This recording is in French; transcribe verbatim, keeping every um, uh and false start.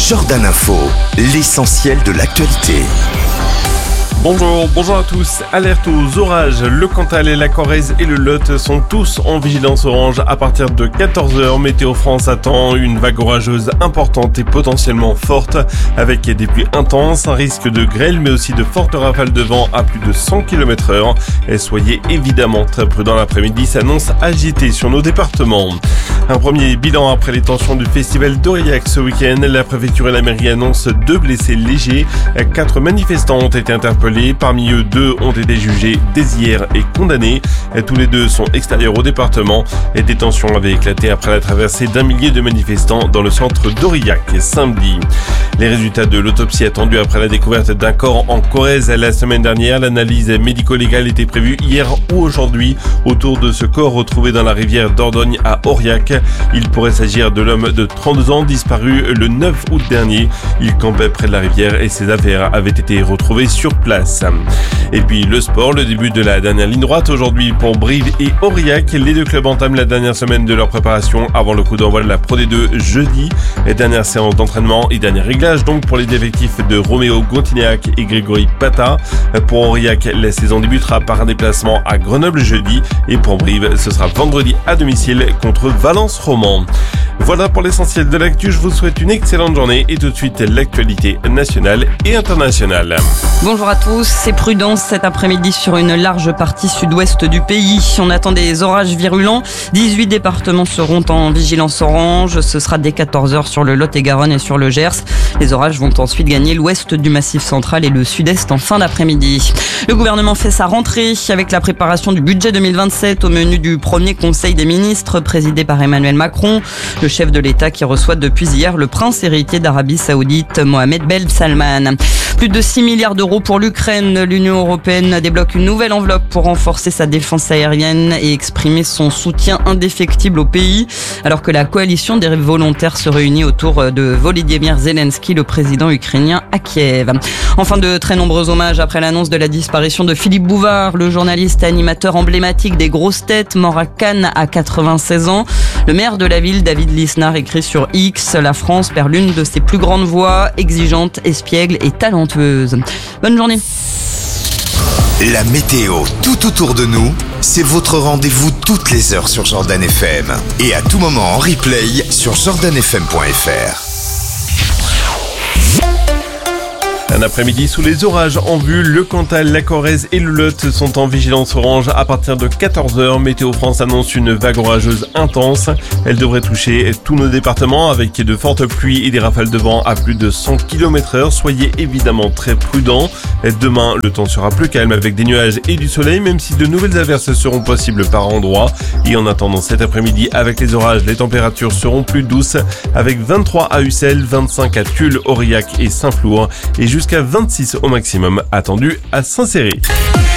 Jordan Info, l'essentiel de l'actualité. Bonjour, bonjour à tous. Alerte aux orages. Le Cantal et la Corrèze et le Lot sont tous en vigilance orange à partir de quatorze heures. Météo France attend une vague orageuse importante et potentiellement forte avec des pluies intenses, un risque de grêle mais aussi de fortes rafales de vent à plus de cent kilomètres heure. Et soyez évidemment très prudents, l'après-midi s'annonce agité sur nos départements. Un premier bilan après les tensions du festival d'Aurillac ce week-end. La préfecture et la mairie annoncent deux blessés légers. Quatre manifestants ont été interpellés. Parmi eux, deux ont été jugés dès hier et condamnés. Tous les deux sont extérieurs au département. Et des tensions avaient éclaté après la traversée d'un millier de manifestants dans le centre d'Aurillac samedi. Les résultats de l'autopsie attendus après la découverte d'un corps en Corrèze la semaine dernière. L'analyse médico-légale était prévue hier ou aujourd'hui autour de ce corps retrouvé dans la rivière Dordogne à Aurillac. Il pourrait s'agir de l'homme de trente-deux ans disparu le neuf août dernier. Il campait près de la rivière et ses affaires avaient été retrouvées sur place. Et puis le sport, le début de la dernière ligne droite aujourd'hui pour Brive et Aurillac. Les deux clubs entament la dernière semaine de leur préparation avant le coup d'envoi de la Pro D deux jeudi. Les dernières séances d'entraînement et derniers réglages donc pour les effectifs de Roméo Gontignac et Grégory Pata. Pour Aurillac, la saison débutera par un déplacement à Grenoble jeudi et pour Brive, ce sera vendredi à domicile contre Valence Roman. Voilà pour l'essentiel de l'actu, je vous souhaite une excellente journée et tout de suite l'actualité nationale et internationale. Bonjour à tous, c'est prudence cet après-midi sur une large partie sud-ouest du pays. On attend des orages virulents, dix-huit départements seront en vigilance orange, ce sera dès quatorze heures sur le Lot-et-Garonne et sur le Gers. Les orages vont ensuite gagner l'ouest du Massif central et le sud-est en fin d'après-midi. Le gouvernement fait sa rentrée avec la préparation du budget deux mille vingt-sept au menu du premier conseil des ministres présidé par Emmanuel Macron. Le chef de l'État qui reçoit depuis hier le prince héritier d'Arabie Saoudite, Mohamed Ben Salman. Plus de six milliards d'euros pour l'Ukraine. L'Union européenne débloque une nouvelle enveloppe pour renforcer sa défense aérienne et exprimer son soutien indéfectible au pays, alors que la coalition des volontaires se réunit autour de Volodymyr Zelensky, le président ukrainien, à Kiev. Enfin, de très nombreux hommages après l'annonce de la disparition de Philippe Bouvard, le journaliste et animateur emblématique des grosses têtes, mort à Cannes à quatre-vingt-seize ans. Le maire de la ville, David Lisnard, écrit sur X: la France perd l'une de ses plus grandes voix, exigeante, espiègle et talentueuse. Bonne journée. La météo tout autour de nous, c'est votre rendez-vous toutes les heures sur Jordan F M et à tout moment en replay sur jordan f m point f r. Un après-midi sous les orages en vue, le Cantal, la Corrèze et le Lot sont en vigilance orange à partir de quatorze heures. Météo France annonce une vague orageuse intense. Elle devrait toucher tous nos départements avec de fortes pluies et des rafales de vent à plus de cent kilomètres heure. Soyez évidemment très prudents. Demain, le temps sera plus calme avec des nuages et du soleil, même si de nouvelles averses seront possibles par endroits. Et en attendant cet après-midi, avec les orages, les températures seront plus douces avec vingt-trois à Ussel, vingt-cinq à Tulle, Aurillac et Saint-Flour et jusqu'à vingt-six au maximum attendu à Saint-Céré.